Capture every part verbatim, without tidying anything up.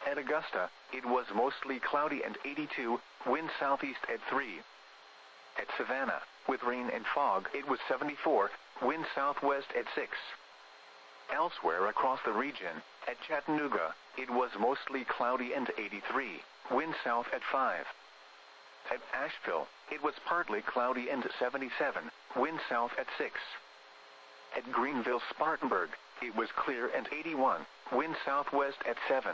At Augusta, it was mostly cloudy and eighty-two, wind southeast at three. At Savannah, with rain and fog, it was seventy-four, wind southwest at six. Elsewhere across the region, at Chattanooga, it was mostly cloudy and eighty-three, wind south at five. At Asheville, it was partly cloudy and seventy-seven, wind south at six. At Greenville-Spartanburg, it was clear and eighty-one, wind southwest at seven.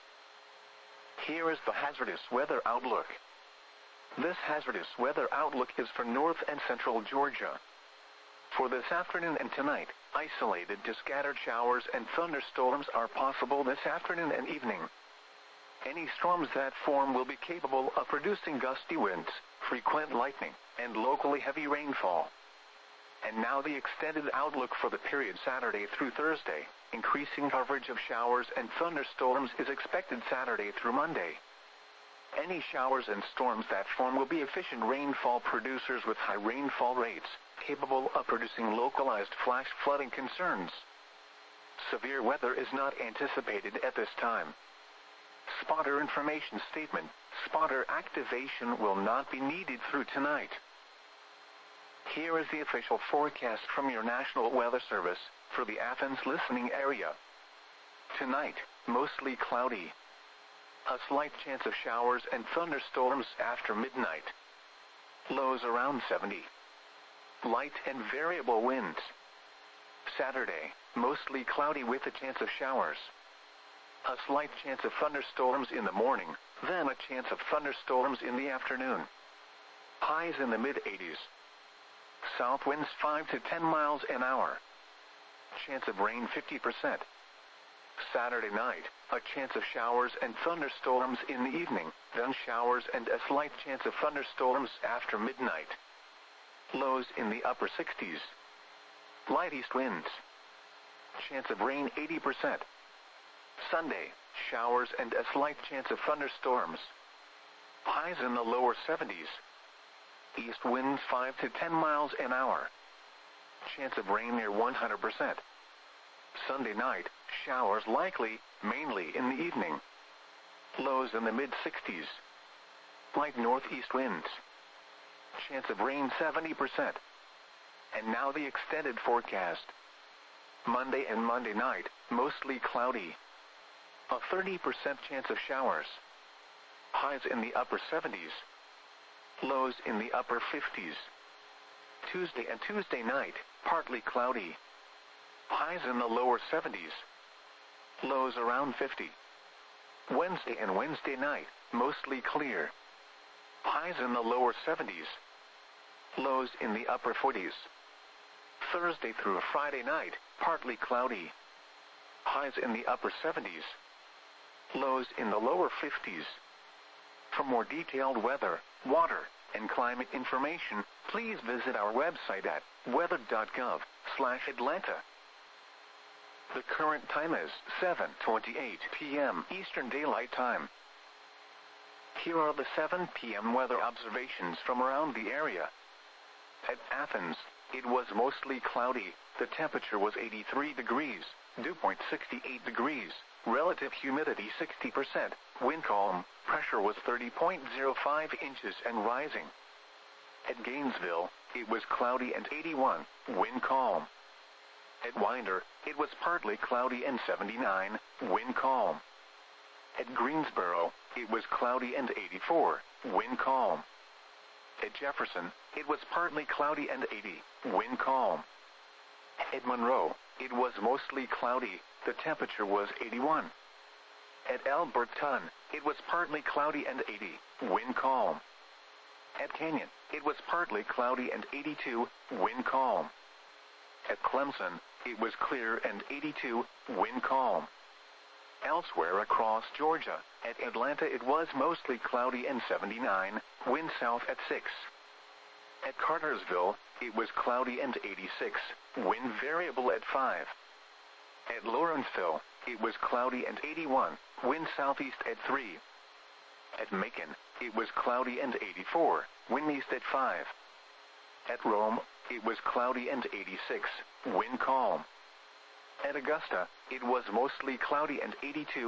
Here is the hazardous weather outlook. This hazardous weather outlook is for north and central Georgia. For this afternoon and tonight, isolated to scattered showers and thunderstorms are possible this afternoon and evening. Any storms that form will be capable of producing gusty winds, frequent lightning, and locally heavy rainfall. And now the extended outlook for the period Saturday through Thursday. Increasing coverage of showers and thunderstorms is expected Saturday through Monday. Any showers and storms that form will be efficient rainfall producers with high rainfall rates, capable of producing localized flash flooding concerns. Severe weather is not anticipated at this time. Spotter information statement: spotter activation will not be needed through tonight. Here is the official forecast from your National Weather Service for the Athens listening area. Tonight, mostly cloudy. A slight chance of showers and thunderstorms after midnight. Lows around seventy. Light and variable winds. Saturday, mostly cloudy with a chance of showers. A slight chance of thunderstorms in the morning, then a chance of thunderstorms in the afternoon. Highs in the mid eighties. South winds five to ten miles an hour. Chance of rain fifty percent. Saturday night, a chance of showers and thunderstorms in the evening, then showers and a slight chance of thunderstorms after midnight. Lows in the upper sixties. Light east winds. Chance of rain eighty percent. Sunday, showers and a slight chance of thunderstorms. Highs in the lower seventies. East winds five to ten miles an hour. Chance of rain near one hundred percent. Sunday night, showers likely, mainly in the evening. Lows in the mid sixties. Light northeast winds. Chance of rain seventy percent. And now the extended forecast. Monday and Monday night, mostly cloudy. A thirty percent chance of showers. Highs in the upper seventies. Lows in the upper fifties. Tuesday and Tuesday night, partly cloudy. Highs in the lower seventies. Lows around fifty. Wednesday and Wednesday night, mostly clear. Highs in the lower seventies. Lows in the upper forties. Thursday through Friday night, partly cloudy. Highs in the upper seventies. Lows in the lower fifties. For more detailed weather, water, and climate information, please visit our website at weather dot gov slash Atlanta. The current time is seven twenty-eight p m Eastern Daylight Time. Here are the seven p m weather observations from around the area. At Athens, it was mostly cloudy. The temperature was eighty-three degrees, dew point sixty-eight degrees, relative humidity sixty percent, wind calm, pressure was thirty point zero five inches and rising. At Gainesville, it was cloudy and eighty-one, wind calm. At Winder, it was partly cloudy and seventy-nine, wind calm. At Greensboro, it was cloudy and eighty-four, wind calm. At Jefferson, it was partly cloudy and eighty, wind calm. At Monroe, it was mostly cloudy. The temperature was eighty-one. At Alberton, it was partly cloudy and eighty, wind calm. At Canyon, it was partly cloudy and eighty-two, wind calm. At Clemson, it was clear and eighty-two, wind calm. Elsewhere across Georgia, at Atlanta it was mostly cloudy and seventy-nine, wind south at six. At Cartersville, it was cloudy and eighty-six, wind variable at five. At Lawrenceville, it was cloudy and eighty-one, wind southeast at three. At Macon, it was cloudy and eighty-four, wind east at five. At Rome, it was cloudy and eighty-six, wind calm. At Augusta, it was mostly cloudy and eighty-two,